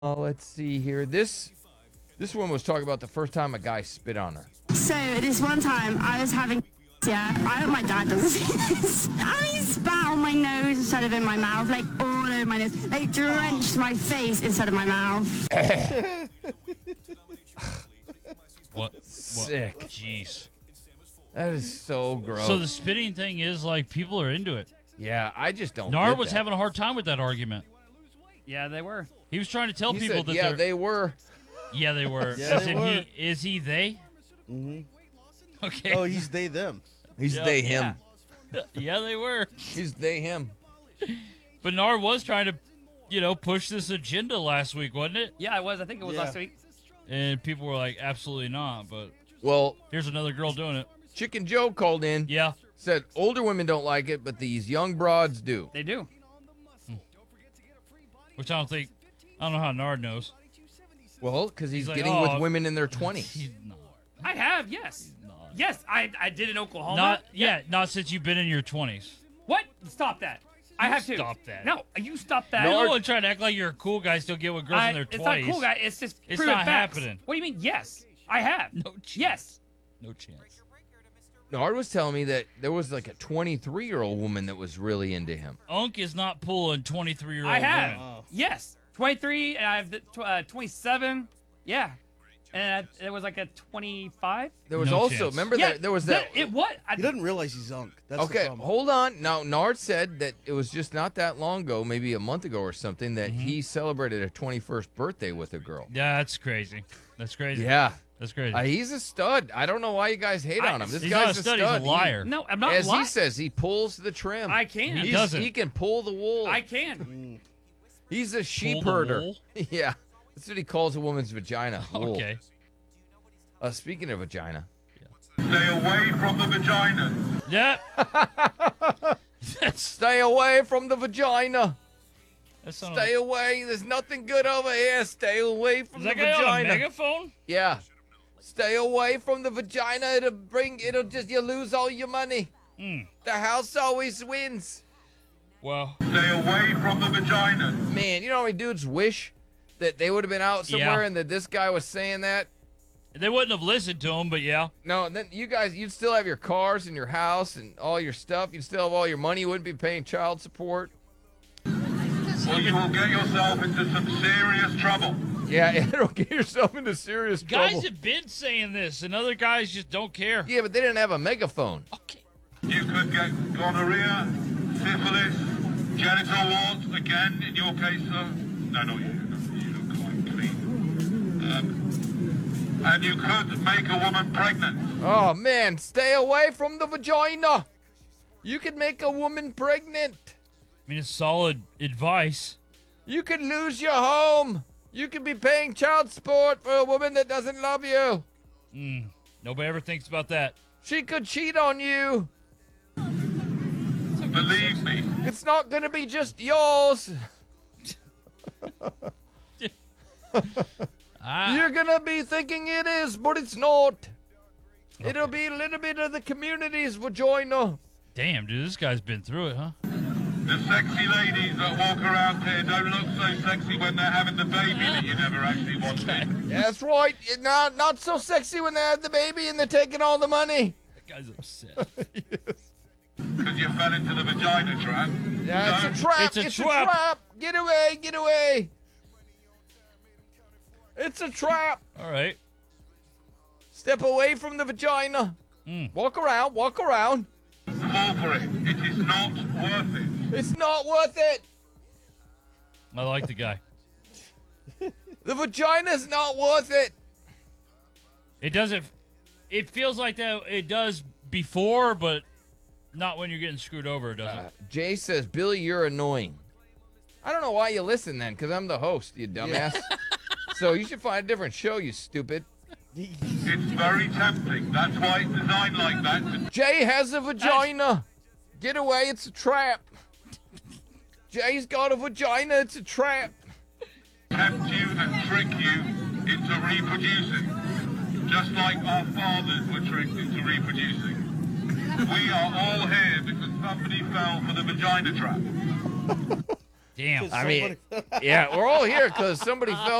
Let's see here. This one was talking about the first time a guy spit on her. So this one time I was having I hope my dad doesn't see this. I spat on my nose instead of in my mouth, like all over my nose. Like drenched my face instead of my mouth. What? Sick. Jeez. That is so gross. So the spitting thing is like people are into it. Yeah, I just don't Nar get was that. having a hard time with that argument. Yeah, they were. He was trying to tell He people said, that yeah, they're... they were. Yeah, they were. Yeah, As they in were. Is he they? Mm-hmm. Okay. Oh, he's they, them. He's Yeah, they, him. Yeah, they were. He's they, him. But Nar was trying to, push this agenda last week, wasn't it? Yeah, it was. I think it was Yeah. last week. And people were like, absolutely not. But Well, here's another girl doing it. Chicken Joe called in. Yeah. Said older women don't like it, but these young broads do. They do. Which I don't know how Nard knows. Well, because he's like, getting "Oh, with women in their 20s. He's not. I have, yes. Yes, I did in Oklahoma. Not since you've been in your 20s. What? Stop that. I have to. Stop that. No, you stop that. No one trying to act like you're a cool guy still get with girls in their 20s. It's not cool, guy. It's just It's proven not facts. happening. What do you mean? Yes, I have. No chance. Yes. No chance. Nard was telling me that there was like a 23-year-old woman that was really into him. Unk is not pulling 23-year-old I have. women. Oh. Yes. 23, and I have 27. Yeah. And it was like a 25. There was No also, chance. remember Yeah, that there was that. It what? He doesn't realize he's Unk. That's the Okay, problem. hold on. Now, Nard said that it was just not that long ago, maybe a month ago or something, that he celebrated a 21st birthday with a girl. Yeah, that's crazy. That's crazy. Yeah. That's crazy. He's a stud. I don't know why you guys hate on him. This he's guy's not a stud. He's a liar. No, I'm not As lying. he says, he pulls the trim. I can. He doesn't. He can pull the wool. I can. He's a sheep the herder. wool? Yeah. That's what he calls a woman's vagina. Wool. Okay. Speaking of vagina. Stay away from the vagina. Yeah. that's Stay away from the vagina. that's not Stay away. There's nothing good over here. Stay away from Is the that guy on a vagina. megaphone? Yeah. Stay away from the vagina. It'll just, you lose all your money. The house always wins. Well, Stay away from the vagina. Man, you know how many dudes wish that they would have been out somewhere Yeah. and that this guy was saying that? they wouldn't have listened to him, but yeah. No, then you guys, you'd still have your cars and your house and all your stuff. You'd still have all your money. You wouldn't be paying child support. Or you will get yourself into some serious trouble. Yeah, it'll get yourself into serious Guys trouble. have been saying this, and other guys just don't care. Yeah, but they didn't have a megaphone. Okay. You could get gonorrhea, syphilis, genital warts, again, in your case, sir. No, not you. You look quite clean. And you could make a woman pregnant. Oh, man, stay away from the vagina. You could make a woman pregnant. I mean, it's solid advice. You could lose your home. You could be paying child support for a woman that doesn't love you. Nobody ever thinks about that. She could cheat on you. Believe me. It's not going to be just yours. You're going to be thinking it is, but it's not. It'll be a little bit of the community's vagina. Damn, dude, this guy's been through it, huh? The sexy ladies that walk around here don't look so sexy when they're having the baby that you never actually wanted. That's right. Not so sexy when they have the baby and they're taking all the money. That guy's upset. Because you fell into the vagina trap. Yeah, No. it's a trap. It's a trap. Get away. Get away. It's a trap. All right. Step away from the vagina. Walk around. Walk around. Fall for it. It is not worth it. It's not worth it. I like the guy. The vagina's not worth it. It doesn't. It feels like that. It does before, but not when you're getting screwed over. Does it? Jay says, Billy, you're annoying. I don't know why you listen then, because I'm the host, you dumbass. So you should find a different show, you stupid. It's very tempting. That's why it's designed like that. To Jay has a vagina. Get away, it's a trap. Jay's got a vagina, it's a trap. tempt you and trick you into reproducing. Just like our fathers were tricked into reproducing. We are all here because somebody fell for the vagina trap. Damn. I mean, yeah, we're all here because somebody fell